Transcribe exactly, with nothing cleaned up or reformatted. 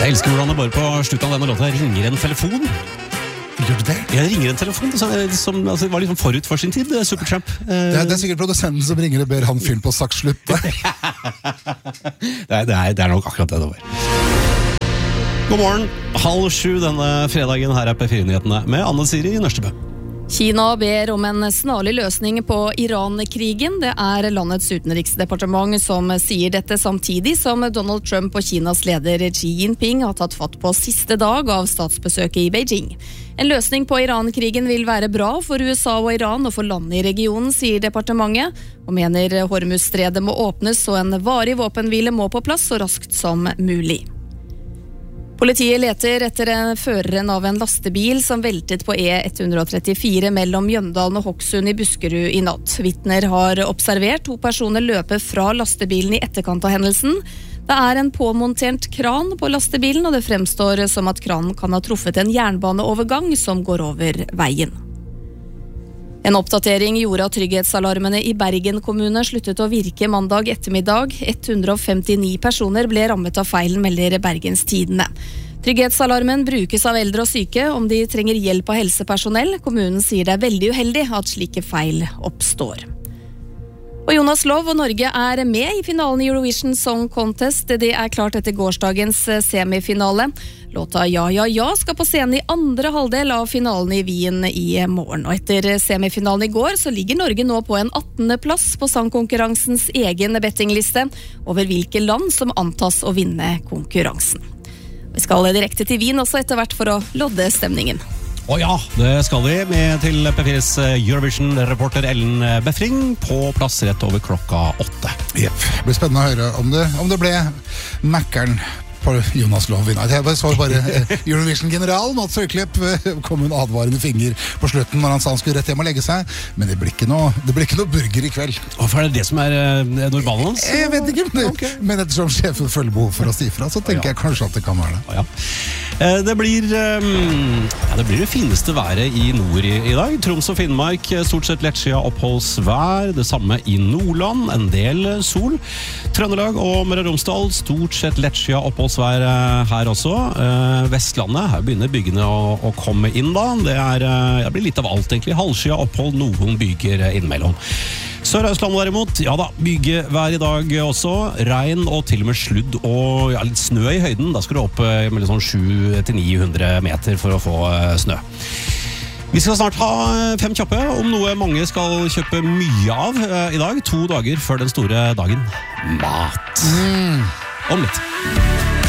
Jeg elsker hvordan det bare på slutten av denne låta ringer en telefon. Gjør du det? Jeg ringer en telefon som, som altså, var liksom forut for sin tid, Supertramp. Det er, det er sikkert produsenten som ringer og ber han fyren på saks slutte. det, er, det, er, det er nok akkurat det det var. God morgen, halv sju denne fredagen her er P fire-nyhetene med Anne Siri Nørstebø. Kina ber om en snarlig løsning på Iran-krigen. Det er landets utenriksdepartement som sier dette samtidig som Donald Trump og Kinas leder Xi Jinping har tatt fatt på siste dag av statsbesøket i Beijing. En løsning på Iran-krigen vil være bra for U S A og Iran og for landet i regionen, sier departementet, og mener Hormuz-stredet må åpnes og en varig våpenhvile må på plass så raskt som mulig. Politiet leter etter en føreren av en lastebil som veltet på E ett trettifire mellom Jøndalen og Hokksund i Buskerud i natt. Vitner har observert to personer løpe fra lastebilen i etterkant av hendelsen. Det er en påmontert kran på lastebilen, og det fremstår som at kranen kan ha truffet en jernbaneovergang som går over veien. En oppdatering gjorde at trygghetsalarmene i Bergen kommune sluttet å virke mandag ettermiddag. ett hundre femtini personer ble rammet av feilen, melder Bergens Tidende. Trygghetsalarmen brukes av eldre og syke om de trenger hjelp av helsepersonell. Kommunen sier det er veldig uheldig at slike feil oppstår. Og Jonas Lov og Norge er med i finalen i Eurovision Song Contest. Det er klart etter gårsdagens semifinale. Låta Ja, ja, ja skal på scenen i andre halvdel av finalen i Wien i morgen. Og etter semifinalen i går så ligger Norge nå på en attende plass på sangkonkurransens egen bettingliste over hvilke land som antas å vinne konkurransen. Vi skal direkte til Wien også etter hvert for å lodde stemningen. Å oh ja, det skal vi med til P fires Eurovision-reporter Ellen Befring på plass rett over klokka åtte. Jepp, det blir spennende å høre om det, om det ble Mackeren på Jonas Lov. Jeg så bare Eurovision-general Mats Høyklepp kom en advarende finger på slutten når han sa han skulle rett hjem og legge seg, men det blir ikke noe, det blir ikke noe burger i kveld. Hvorfor er det det som er uh, normalen hans? Jeg vet ikke, men, okay. men ettersom sjefen føler behov for å si fra, så tenker ja. jeg kanskje at det kan være det. Ja. Uh, det blir um, ja, det blir det fineste været i nord i, i dag. Troms og Finnmark, stort sett lettskyet oppholdsvær, det samme i Nordland, en del sol. Trøndelag og Møre og Romsdal, stort sett lettskyet oppholdsvær her også. Vestlandet, her begynner byggene å, å komme inn da. Det, er, det blir litt av alt egentlig. Halvskyet opphold, noen byger innimellom. Sør-Østlandet derimot, ja da, bygevær i dag også. Regn og til og med sludd og ja, litt snø i høyden. Da skal du opp med sånn sju til ni hundre meter for å få snø. Vi skal snart ha fem kjappe om noe mange skal kjøpe mye av i dag. To dager før den store dagen. Mat. Mm. Om litt.